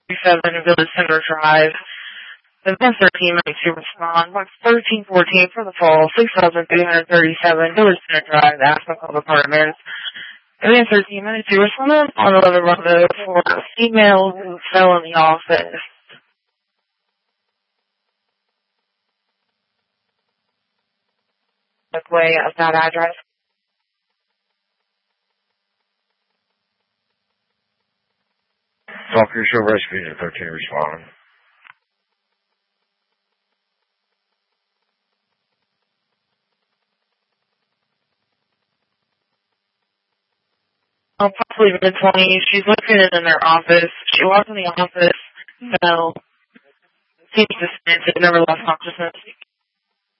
37 Village Center Drive. The 1392 respond. Box 1314 for the fall, 6337 Village Center Drive, Aspen Club Apartments. Advance 1392 respond on 11 Rondo for a female who fell in the office. Way of that address. Stalker Show Rescue Unit 13 respond. Possibly mid-20s. She's located in their office. She was in the office, fell, seems distant, never lost consciousness.